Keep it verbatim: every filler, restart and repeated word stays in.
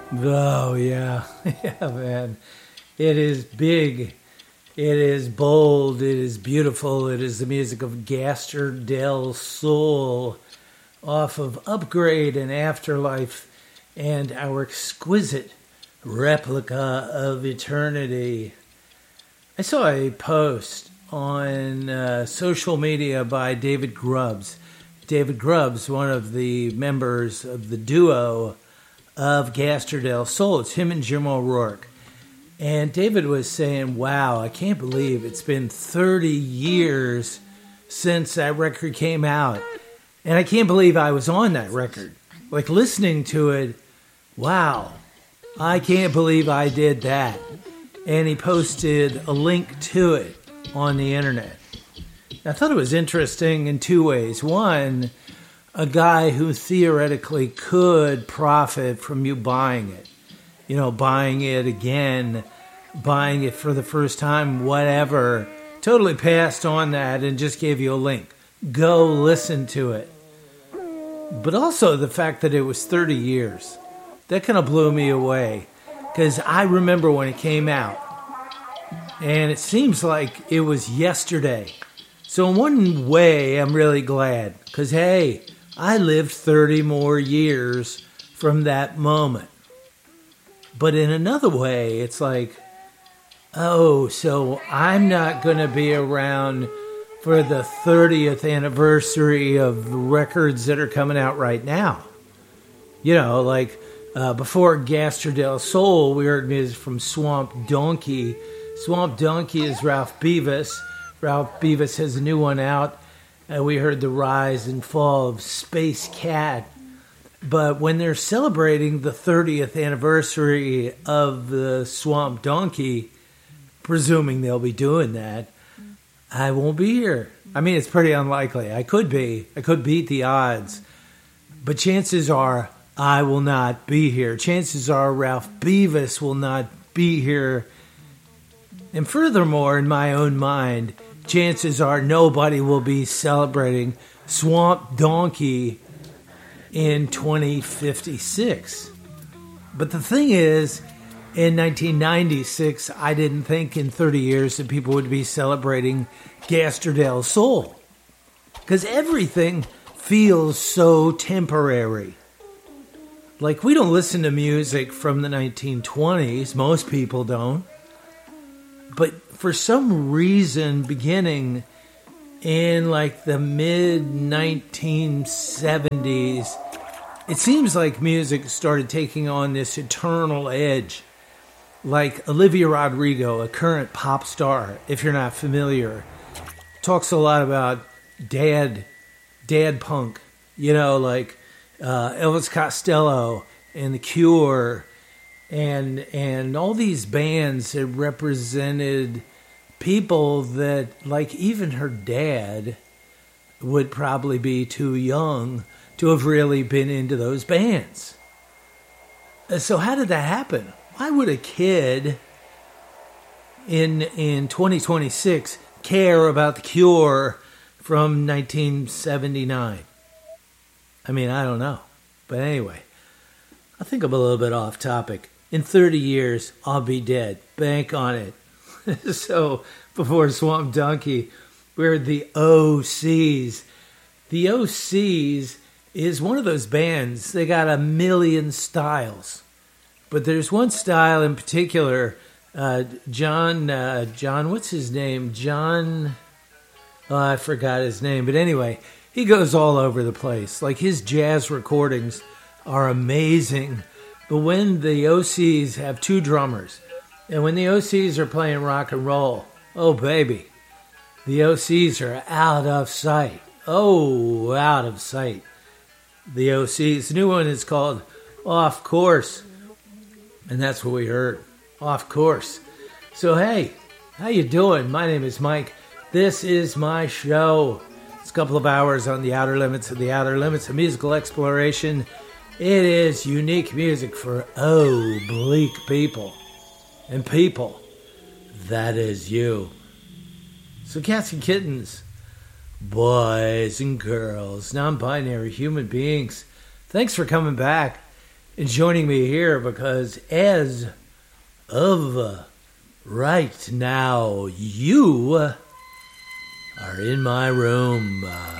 Oh, yeah. Yeah, man. It is big. It is bold. It is beautiful. It is the music of Gaster del Sol off of Upgrade and Afterlife and our exquisite replica of Eternity. I saw a post on uh, social media by David Grubbs. David Grubbs, one of the members of the duo of Gaster del Sol. It's him and Jim O'Rourke. And David was saying, wow, I can't believe it's been thirty years since that record came out. And I can't believe I was on that record. Like, listening to it, wow, I can't believe I did that. And he posted a link to it on the internet. I thought it was interesting in two ways. One, a guy who theoretically could profit from you buying it. You know, buying it again, buying it for the first time, whatever. Totally passed on that and just gave you a link. Go listen to it. But also the fact that it was thirty years. That kind of blew me away. Because I remember when it came out. And it seems like it was yesterday. So in one way, I'm really glad. Because, hey, I lived thirty more years from that moment. But in another way, it's like, oh, so I'm not going to be around for the thirtieth anniversary of the records that are coming out right now. You know, like uh, before Gaster del Sol, we heard music from Swamp Donkey. Swamp Donkey is Ralph Beavis. Ralph Beavis has a new one out. And we heard the rise and fall of Space Cat. But when they're celebrating the thirtieth anniversary of the Swamp Donkey, presuming they'll be doing that, I won't be here. I mean, it's pretty unlikely. I could be. I could beat the odds. But chances are I will not be here. Chances are Ralph Beavis will not be here. And furthermore, in my own mind, chances are nobody will be celebrating Swamp Donkey in twenty fifty-six. But the thing is, in nineteen ninety-six, I didn't think in thirty years that people would be celebrating Gaster del Sol. Because everything feels so temporary. Like, we don't listen to music from the nineteen twenties. Most people don't. But for some reason, beginning in like the mid nineteen seventies, it seems like music started taking on this eternal edge. Like Olivia Rodrigo, a current pop star, if you're not familiar, talks a lot about dad, dad punk. You know, like uh, Elvis Costello and The Cure, and and all these bands that represented people that, like, even her dad would probably be too young to have really been into those bands. So how did that happen? Why would a kid in in twenty twenty-six care about The Cure from nineteen seventy-nine? I mean, I don't know. But anyway, I think I'm a little bit off topic. In thirty years, I'll be dead. Bank on it. So, before Swamp Donkey, we heard the O Cs. The O Cs is one of those bands. They got a million styles. But there's one style in particular. Uh, John, uh, John, what's his name? John, oh, I forgot his name. But anyway, he goes all over the place. Like, his jazz recordings are amazing. But when the O Cs have two drummers, and when the O Cs are playing rock and roll, oh, baby, the O Cs are out of sight. Oh, out of sight. The O Cs. The new one is called Off Course. And that's what we heard. Off Course. So, hey, how you doing? My name is Mike. This is my show. It's a couple of hours on the outer limits of the outer limits of musical exploration. It is unique music for oblique people. And people, that is you. So cats and kittens, boys and girls, non-binary human beings, thanks for coming back. joining me here because as of right now, you are in my room. Uh,